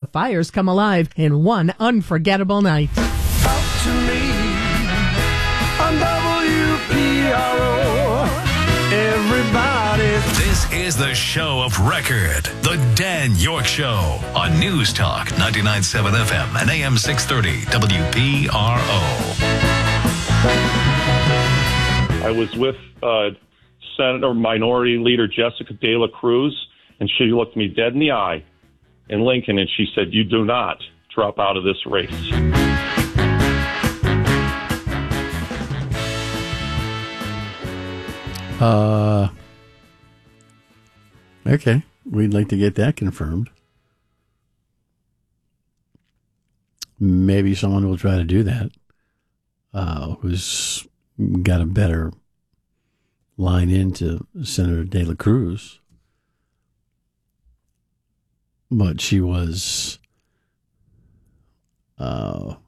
Fires come alive in one unforgettable night. Talk to me on WPRO. Everybody. This is the show of record, The Dan York Show, on News Talk 99.7 FM and AM 630 WPRO. I was with Senator Minority Leader Jessica De La Cruz, and she looked me dead in the eye in Lincoln, and she said, "You do not drop out of this race." Okay. We'd like to get that confirmed. Maybe someone will try to do that. Who's got a better line into Senator De La Cruz. But she was brought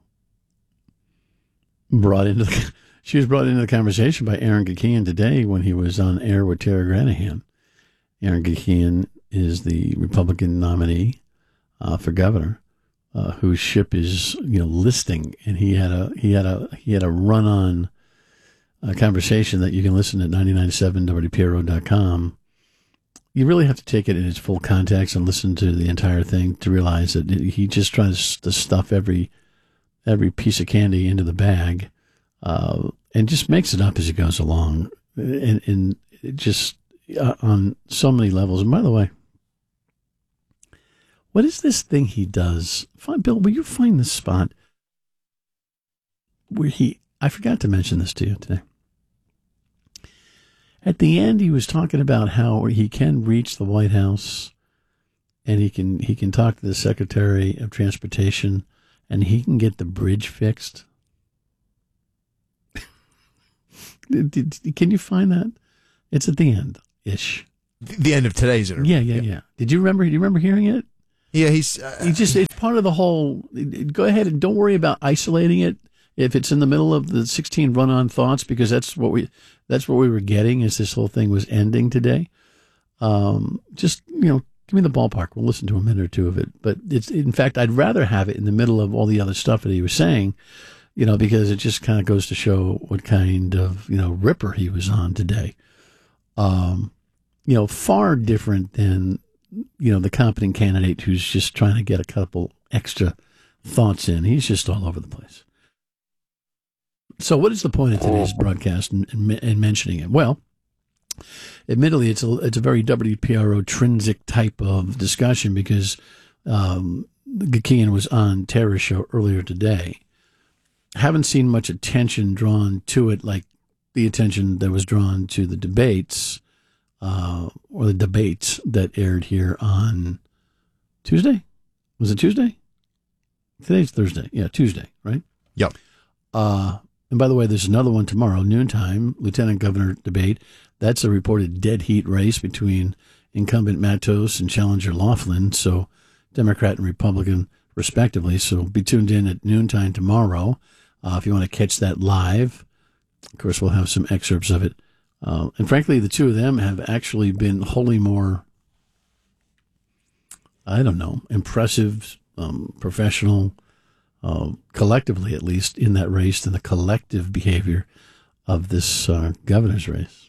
into the conversation by Aaron Gakian today when he was on air with Tara Granahan. Aaron Gakian is the Republican nominee for governor, whose ship is listing, and he had a run on conversation that you can listen at 997wpro.com. You really have to take it in its full context and listen to the entire thing to realize that he just tries to stuff every piece of candy into the bag, and just makes it up as he goes along, and it just on so many levels. And by the way, what is this thing he does? Bill, will you find the spot where I forgot to mention this to you today. At the end, he was talking about how he can reach the White House, and he can talk to the Secretary of Transportation, and he can get the bridge fixed. Can you find that? It's at the end-ish. The end of today's interview. Yeah. Do you remember hearing it? Yeah, it's part of the whole. Go ahead and don't worry about isolating it if it's in the middle of the 16 run-on thoughts, because that's what we were getting as this whole thing was ending today. Just give me the ballpark. We'll listen to a minute or two of it. But in fact, I'd rather have it in the middle of all the other stuff that he was saying, because it just kind of goes to show what kind of ripper he was on today. Far different than the competent candidate who's just trying to get a couple extra thoughts in. He's just all over the place. So what is the point of today's broadcast and mentioning it? Well, admittedly, it's a very WPRO trinsic type of discussion because Gakian was on Tara's show earlier today. Haven't seen much attention drawn to it like the attention that was drawn to the debates or the debates that aired here on Tuesday. Was it Tuesday? Today's Thursday. Yeah, Tuesday, right? Yep. And by the way, there's another one tomorrow, noontime, Lieutenant Governor debate. That's a reported dead heat race between incumbent Matos and challenger Laughlin, so Democrat and Republican, respectively. So be tuned in at noontime tomorrow if you want to catch that live. Of course, we'll have some excerpts of it. And frankly, the two of them have actually been wholly more, impressive, professional, collectively at least, in that race than the collective behavior of this governor's race.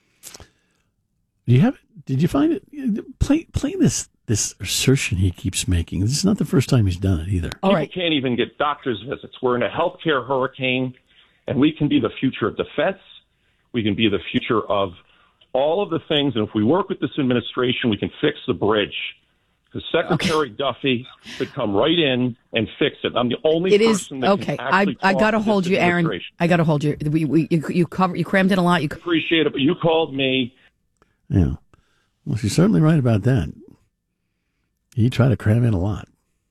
Do you have it? Did you find it? Play this assertion he keeps making. This is not the first time he's done it either. All right. People can't even get doctor's visits. We're in a healthcare hurricane, and we can be the future of defense. We can be the future of all of the things. And if we work with this administration, we can fix the bridge. Because Secretary Duffy could come right in and fix it. I'm the only person that can actually I got to hold you, Aaron. I got to hold you. You crammed in a lot. Appreciate it, but you called me. Yeah. Well, she's certainly right about that. He tried to cram in a lot.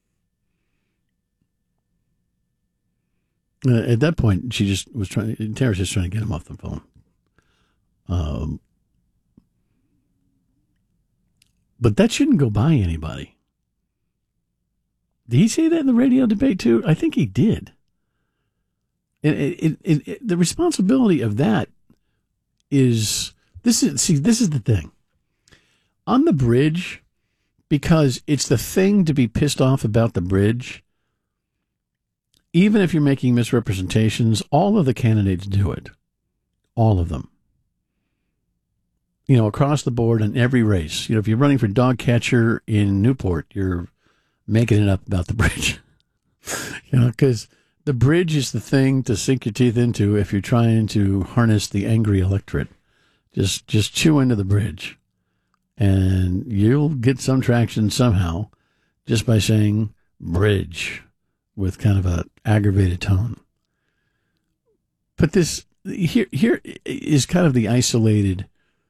At that point, she just was Tara's just trying to get him off the phone. But that shouldn't go by anybody. Did he say that in the radio debate too? I think he did. And the responsibility of that is this is the thing. On the bridge, because it's the thing to be pissed off about the bridge. Even if you're making misrepresentations, all of the candidates do it. All of them. Across the board in every race. If you're running for dog catcher in Newport, you're making it up about the bridge. Because the bridge is the thing to sink your teeth into if you're trying to harness the angry electorate. Just chew into the bridge, and you'll get some traction somehow just by saying bridge with kind of a aggravated tone. But this here is kind of the isolated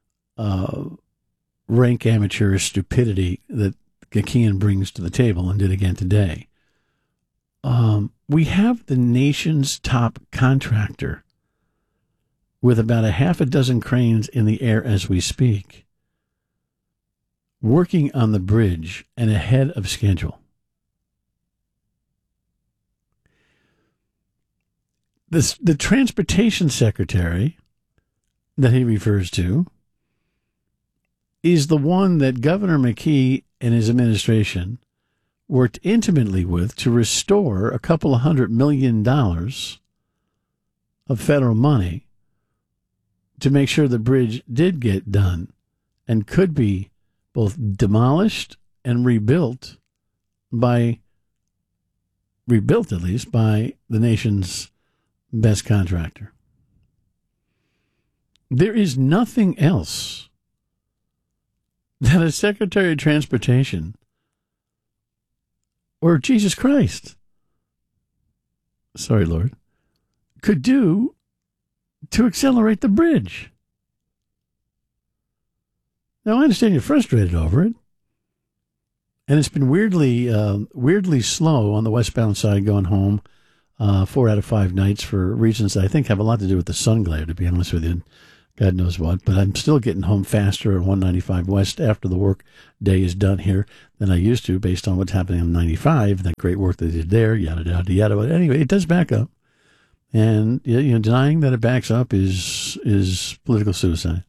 rank amateur stupidity that Gakian brings to the table and did again today. We have the nation's top contractor with about a half a dozen cranes in the air as we speak, working on the bridge and ahead of schedule. The transportation secretary that he refers to is the one that Governor McKee and his administration worked intimately with to restore a couple of $100 million of federal money to make sure the bridge did get done and could be both demolished and rebuilt at least by the nation's best contractor. There is nothing else that a Secretary of Transportation or Jesus Christ, sorry, Lord, could do to accelerate the bridge. Now, I understand you're frustrated over it, and it's been weirdly slow on the westbound side going home 4 out of 5 nights for reasons that I think have a lot to do with the sun glare, to be honest with you. God knows what, but I'm still getting home faster on 195 West after the work day is done here than I used to, based on what's happening on 95, that great work they did there, yada, yada, yada. But anyway, it does back up. And denying that it backs up is political suicide.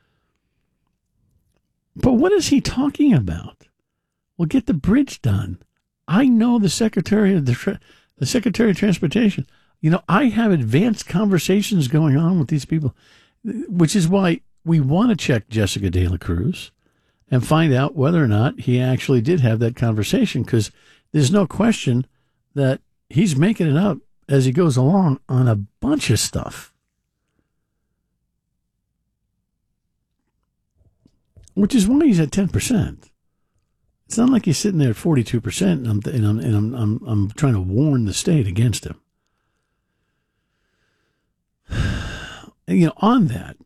But what is he talking about? Well, get the bridge done. I know the Secretary of Transportation. I have advanced conversations going on with these people, which is why we want to check Jessica De La Cruz and find out whether or not he actually did have that conversation, because there's no question that he's making it up as he goes along on a bunch of stuff. Which is why he's at 10%. It's not like he's sitting there at 42%, and I'm trying to warn the state against him. On that,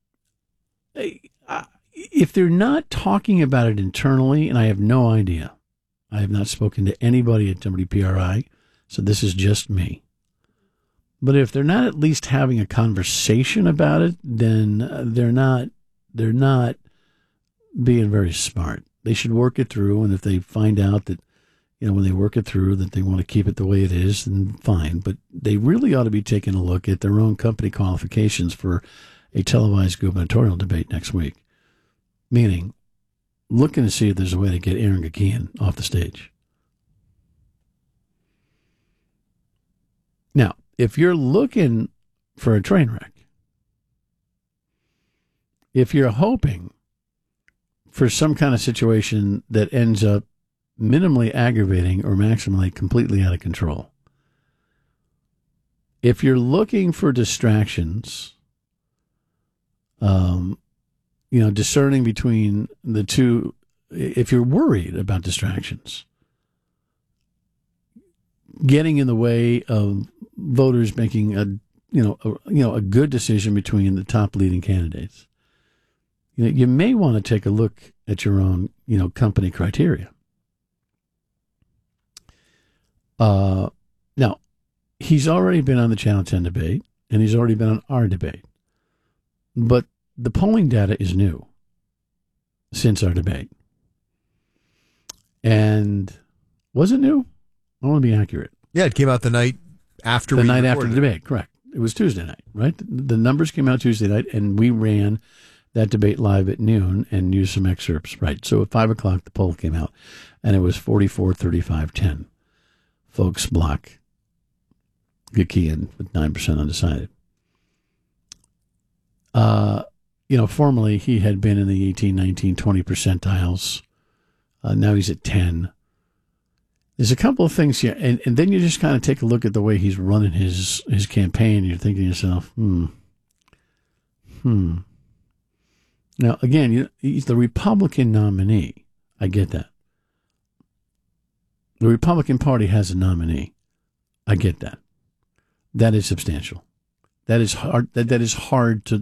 if they're not talking about it internally, and I have no idea, I have not spoken to anybody at WPRI, so this is just me. But if they're not at least having a conversation about it, then they're not being very smart. They should work it through, and if they find out that, when they work it through, that they want to keep it the way it is, then fine. But they really ought to be taking a look at their own company qualifications for a televised gubernatorial debate next week. Meaning, looking to see if there's a way to get Aaron Gakian off the stage. Now, if you're looking for a train wreck, if you're hoping for some kind of situation that ends up minimally aggravating or maximally completely out of control, if you're looking for distractions, discerning between the two, if you're worried about distractions getting in the way of voters making a good decision between the top leading candidates, you may want to take a look at your own, company criteria. Now, he's already been on the Channel 10 debate, and he's already been on our debate. But the polling data is new since our debate. And was it new? I want to be accurate. Yeah, it came out the night after the debate, correct. It was Tuesday night, right? The numbers came out Tuesday night, and we ran that debate live at noon and use some excerpts. Right. So at 5 o'clock, the poll came out, and it was 44-35-10. Folks block Gikian with 9% undecided. Formerly he had been in the 18, 19, 20 percentiles. Now he's at 10. There's a couple of things here, and then you just kind of take a look at the way he's running his campaign, and you're thinking to yourself, Now, again, he's the Republican nominee. I get that. The Republican Party has a nominee. I get that. That is substantial. That is hard. That is hard to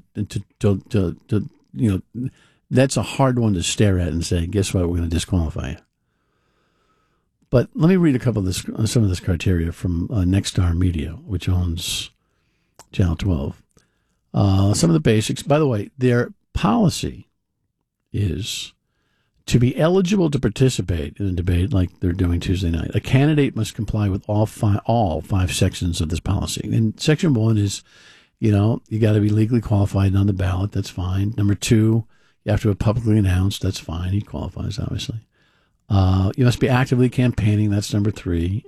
that's a hard one to stare at and say, guess what? We're going to disqualify you. But let me read some of this criteria from Nexstar Media, which owns Channel 12. Some of the basics. By the way, their policy is to be eligible to participate in a debate like they're doing Tuesday night. A candidate must comply with all five sections of this policy. And Section 1 is, you got to be legally qualified and on the ballot. That's fine. Number 2, you have to have publicly announced. That's fine. He qualifies, obviously. You must be actively campaigning. That's number 3.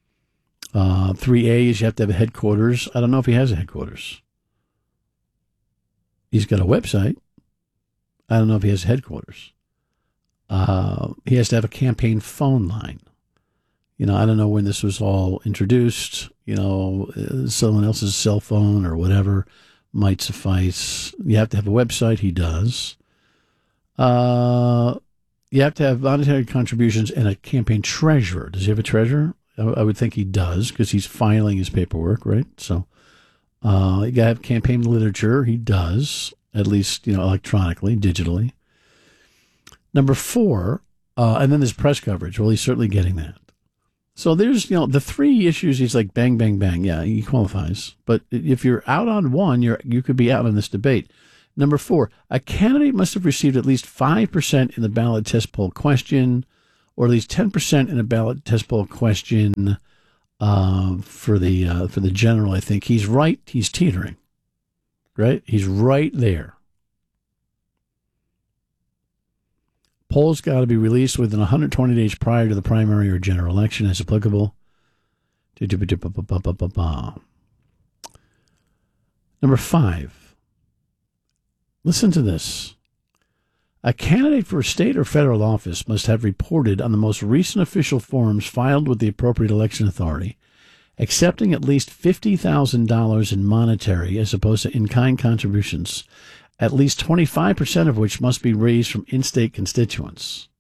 3A is you have to have a headquarters. I don't know if he has a headquarters. He's got a website. I don't know if he has headquarters. He has to have a campaign phone line. I don't know when this was all introduced. Someone else's cell phone or whatever might suffice. You have to have a website. He does. You have to have monetary contributions and a campaign treasurer. Does he have a treasurer? I would think he does because he's filing his paperwork, right? So you got to have campaign literature. He does, at least, electronically, digitally. Number 4, and then there's press coverage. Well, he's certainly getting that. So there's, the 3 issues. He's like bang, bang, bang. Yeah, he qualifies. But if you're out on one, you could be out on this debate. Number 4, a candidate must have received at least 5% in the ballot test poll question, or at least 10% in a ballot test poll question for the general. I think he's right. He's teetering, right? He's right there. Polls got to be released within 120 days prior to the primary or general election, as applicable. Number 5. Listen to this. A candidate for a state or federal office must have reported on the most recent official forms filed with the appropriate election authority, accepting at least $50,000 in monetary as opposed to in-kind contributions, at least 25% of which must be raised from in-state constituents.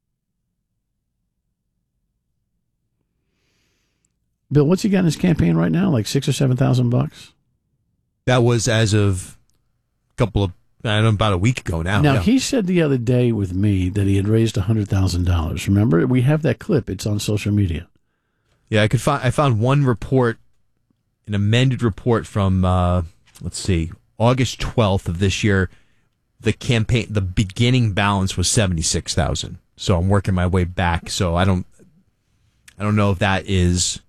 Bill, what's he got in his campaign right now? Like $6,000 or $7,000? That was as of about a week ago now. Now, he said the other day with me that he had raised $100,000. Remember? We have that clip. It's on social media. Yeah, I found one report, an amended report from, August 12th of this year. The beginning balance was $76,000. So I'm working my way back. So I don't know if that is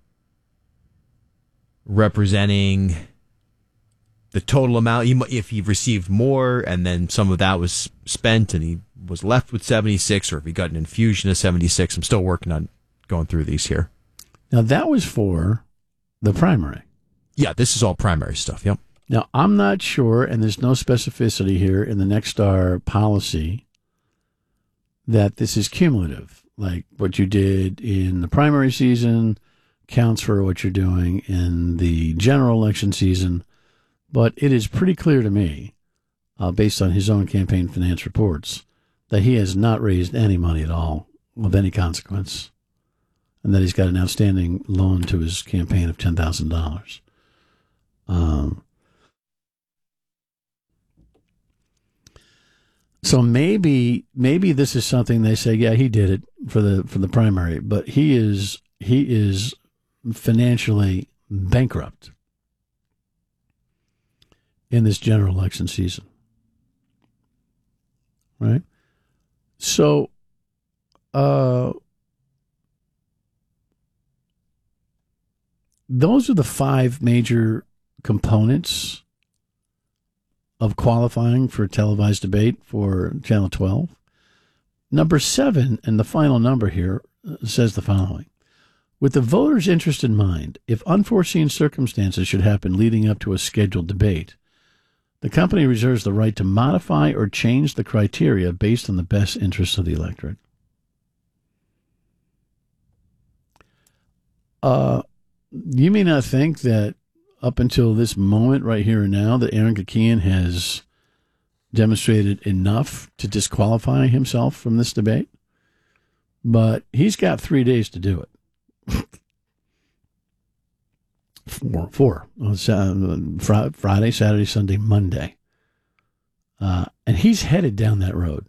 representing the total amount. If he received more and then some of that was spent and he was left with 76, or if he got an infusion of 76. I'm still working on going through these here. Now, that was for the primary. Yeah, this is all primary stuff. Yep. Now, I'm not sure, and there's no specificity here in the Nexstar policy, that this is cumulative. Like what you did in the primary season counts for what you're doing in the general election season. But it is pretty clear to me, based on his own campaign finance reports, that he has not raised any money at all of any consequence, and that he's got an outstanding loan to his campaign of $10,000. So maybe this is something they say, yeah, he did it for the primary, but he is financially bankrupt in this general election season. Right? So those are the 5 major components of qualifying for televised debate for Channel 12. Number 7, and the final number here, says the following. With the voters' interest in mind, if unforeseen circumstances should happen leading up to a scheduled debate, the company reserves the right to modify or change the criteria based on the best interests of the electorate. You may not think that up until this moment right here and now that Aaron Kakian has demonstrated enough to disqualify himself from this debate, but he's got 3 days to do it. Four. Friday, Saturday, Sunday, Monday. And he's headed down that road.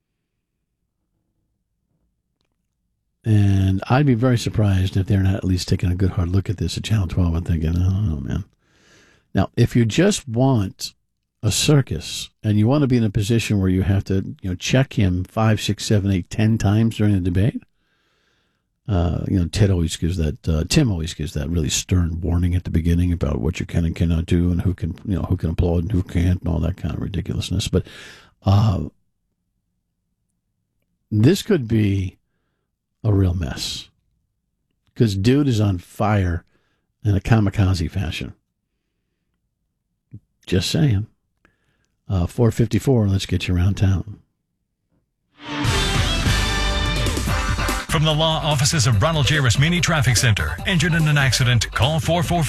And I'd be very surprised if they're not at least taking a good hard look at this at Channel 12 and thinking, oh, man. Now, if you just want a circus and you want to be in a position where you have to, check him 5, 6, 7, 8, 10 times during the debate, Tim always gives that really stern warning at the beginning about what you can and cannot do and who can applaud and who can't and all that kind of ridiculousness. But this could be a real mess because dude is on fire in a kamikaze fashion. Just saying. 4:54. Let's get you around town. From the law offices of Ronald J. Rasmini Traffic Center. Injured in an accident? Call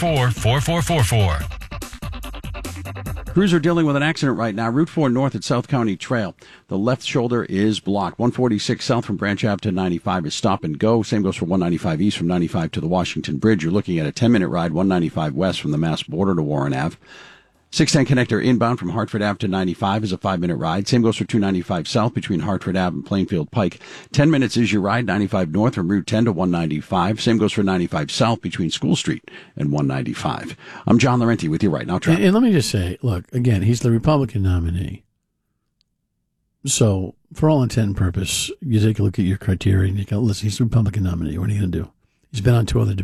444-4444. Crews are dealing with an accident right now. Route 4 north at South County Trail. The left shoulder is blocked. 146 south from Branch Ave to 95 is stop and go. Same goes for 195 east from 95 to the Washington Bridge. You're looking at a 10-minute ride, 195 west from the Mass border to Warren Ave. 610 connector inbound from Hartford Ave to 95 is a 5-minute ride. Same goes for 295 south between Hartford Ave and Plainfield Pike. 10 minutes is your ride, 95 north from Route 10 to 195. Same goes for 95 south between School Street and 195. I'm John Laurenti with you right now, Trevor. And let me just say, look, again, he's the Republican nominee. So, for all intent and purpose, you take a look at your criteria and you go, listen, he's the Republican nominee. What are you going to do? He's been on 2 other debates.